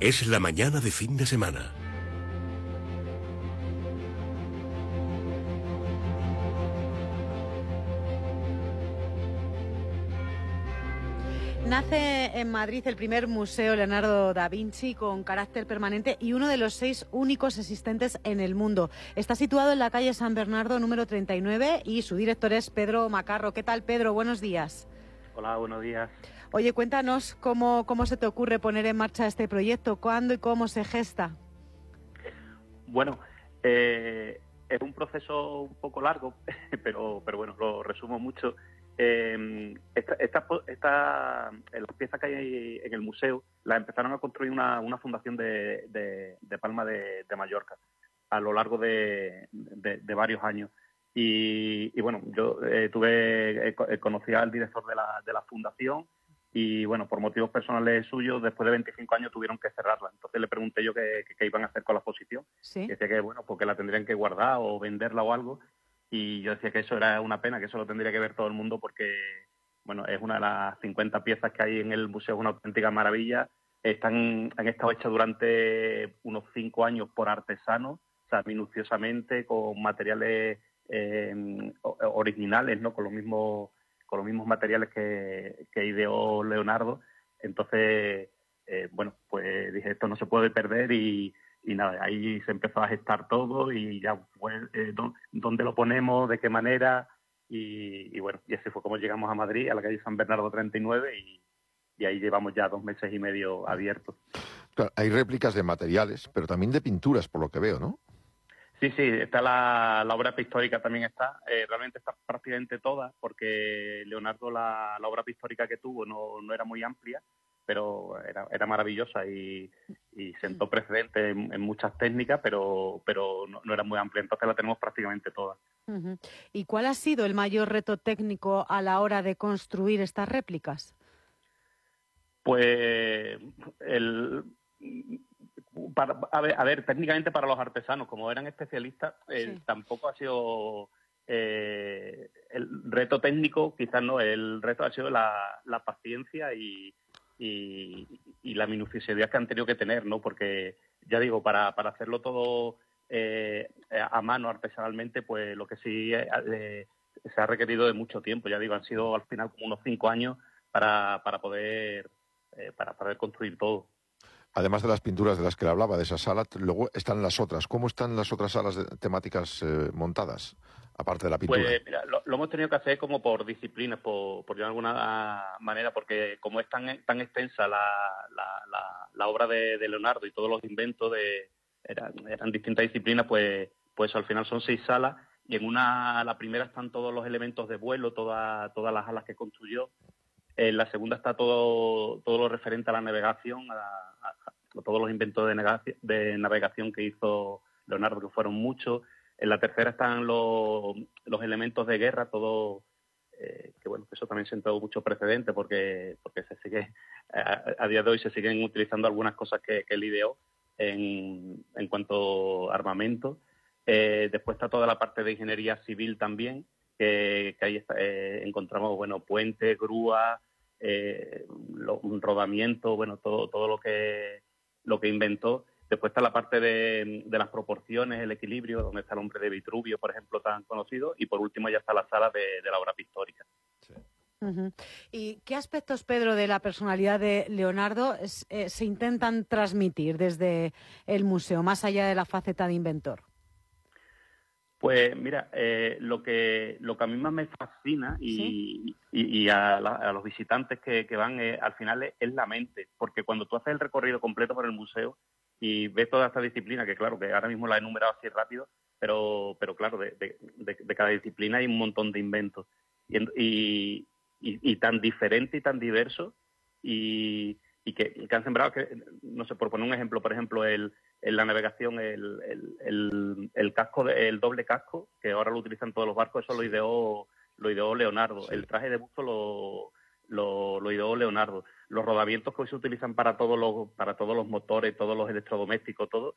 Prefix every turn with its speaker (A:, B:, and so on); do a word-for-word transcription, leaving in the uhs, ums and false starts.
A: Es la mañana de fin de semana.
B: Nace en Madrid el primer museo Leonardo da Vinci con carácter permanente y uno de los seis únicos existentes en el mundo. Está situado en la calle San Bernardo número treinta y nueve y su director es Pedro Macarro. ¿Qué tal, Pedro? Buenos días.
C: Hola, buenos días.
B: Oye, cuéntanos cómo, cómo se te ocurre poner en marcha este proyecto, cuándo y cómo se gesta.
C: Bueno, eh, es un proceso un poco largo, pero, pero bueno, lo resumo mucho. Eh, esta, esta, esta, las piezas que hay en el museo las empezaron a construir una, una fundación de, de, de Palma de, de Mallorca a lo largo de, de, de varios años. Y, y bueno, yo eh, tuve eh, conocí al director de la, de la fundación y bueno, por motivos personales suyos, después de veinticinco años tuvieron que cerrarla. Entonces le pregunté yo qué, qué iban a hacer con la exposición.
B: ¿Sí?
C: Y decía que bueno, porque la tendrían que guardar o venderla o algo. Y yo decía que eso era una pena, que eso lo tendría que ver todo el mundo porque, bueno, es una de las cincuenta piezas que hay en el museo, es una auténtica maravilla. Están, han estado hechas durante unos cinco años por artesanos, o sea, minuciosamente, con materiales eh, originales, ¿no? Con los mismos, con los mismos materiales que, que ideó Leonardo. Entonces, eh, bueno, pues dije, esto no se puede perder y... Y nada, ahí se empezó a gestar todo y ya fue eh, dónde lo ponemos, de qué manera y, y bueno, y así fue como llegamos a Madrid, a la calle San Bernardo treinta y nueve y, y ahí llevamos ya dos meses y medio abiertos.
D: Claro, hay réplicas de materiales, pero también de pinturas, por lo que veo, ¿no?
C: Sí, sí, está la, la obra pictórica también está, eh, realmente está prácticamente toda, porque Leonardo la, la obra pictórica que tuvo no, no era muy amplia, pero era, era maravillosa y, y sentó precedente en, en muchas técnicas, pero, pero no, no era muy amplia, entonces la tenemos prácticamente toda.
B: Uh-huh. ¿Y cuál ha sido el mayor reto técnico a la hora de construir estas réplicas?
C: Pues el... Para, a, ver, a ver, técnicamente para los artesanos, como eran especialistas, eh, sí. tampoco ha sido eh, el reto técnico, quizás no, el reto ha sido la, la paciencia y, y, y la minuciosidad que han tenido que tener, ¿no? Porque, ya digo, para, para hacerlo todo eh, a mano, artesanalmente, pues lo que sí eh, se ha requerido de mucho tiempo, ya digo, han sido al final como unos cinco años para, para poder eh, para poder construir todo.
D: Además de las pinturas de las que le hablaba, de esa sala, luego están las otras. ¿Cómo están las otras salas de, temáticas eh, montadas, aparte de la pintura?
C: Pues mira, lo, lo hemos tenido que hacer como por disciplinas, por, por de alguna manera, porque como es tan, tan extensa la, la, la, la obra de, de Leonardo y todos los inventos de eran, eran distintas disciplinas, pues, pues al final son seis salas y en una, la primera están todos los elementos de vuelo, toda, todas las alas que construyó. En la segunda está todo todo lo referente a la navegación, a, a, a todos los inventos de, negación, de navegación que hizo Leonardo, que fueron muchos. En la tercera están los, los elementos de guerra, todo eh, que bueno, eso también sentó mucho precedente porque porque se sigue a, a día de hoy se siguen utilizando algunas cosas que, que él ideó en, en cuanto a armamento. Eh, después está toda la parte de ingeniería civil también, que, que ahí está, eh, encontramos bueno puentes, grúas, eh, lo, un rodamiento, bueno todo todo lo que lo que inventó. Después está la parte de, de las proporciones, el equilibrio, donde está el hombre de Vitruvio, por ejemplo, tan conocido, y por último ya está la sala de, de la obra pictórica.
B: Sí. Uh-huh. ¿Y qué aspectos, Pedro, de la personalidad de Leonardo es, eh, se intentan transmitir desde el museo, más allá de la faceta de inventor?
C: Pues mira, eh, lo que lo que a mí más me fascina y, ¿sí? y, y a, la, a los visitantes que, que van eh, al final es, es la mente, porque cuando tú haces el recorrido completo por el museo y ves toda esta disciplina, que claro, que ahora mismo la he enumerado así rápido, pero pero claro, de, de, de, de cada disciplina hay un montón de inventos y, y, y, y tan diferente y tan diverso y, y que, que han sembrado, que no sé, por poner un ejemplo, por ejemplo, el en la navegación, el, el, el, el casco, de, el doble casco, que ahora lo utilizan todos los barcos, eso lo ideó, lo ideó Leonardo. Sí. El traje de buzo lo, lo, lo ideó Leonardo. Los rodamientos que hoy se utilizan para todos los, para todos los motores, todos los electrodomésticos, todo,